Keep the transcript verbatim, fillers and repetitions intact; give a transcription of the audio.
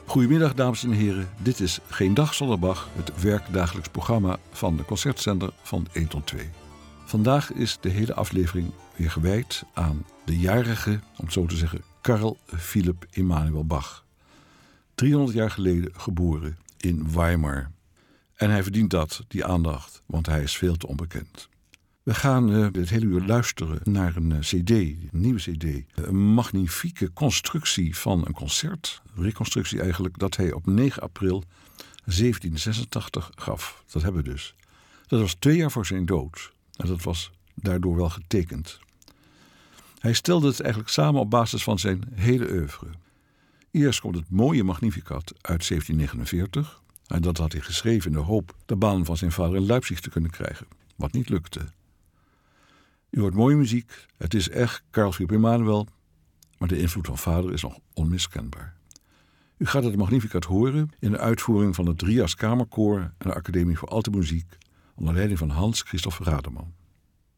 Goedemiddag dames en heren, dit is Geen Dag Zonder Bach, het werkdagelijks programma van de concertzender van één tot twee. Vandaag is de hele aflevering weer gewijd aan de jarige, om het zo te zeggen, Carl Philipp Emanuel Bach. driehonderd jaar geleden geboren in Weimar. En hij verdient dat, die aandacht, want hij is veel te onbekend. We gaan uh, dit hele uur luisteren naar een uh, cd, een nieuwe cd. Een magnifieke constructie van een concert, een reconstructie eigenlijk, dat hij op negen april zeventienhonderdzesentachtig gaf. Dat hebben we dus. Dat was twee jaar voor zijn dood. En dat was daardoor wel getekend. Hij stelde het eigenlijk samen op basis van zijn hele oeuvre. Eerst komt het mooie Magnificat uit zeventien negenenveertig. En dat had hij geschreven in de hoop de baan van zijn vader in Leipzig te kunnen krijgen. Wat niet lukte. U hoort mooie muziek. Het is echt Carl Philipp Emanuel. Maar de invloed van vader is nog onmiskenbaar. U gaat het Magnificat horen in de uitvoering van het Rias Kamerkoor en de Academie voor Alte Muziek onder leiding van Hans Christoph Rademan.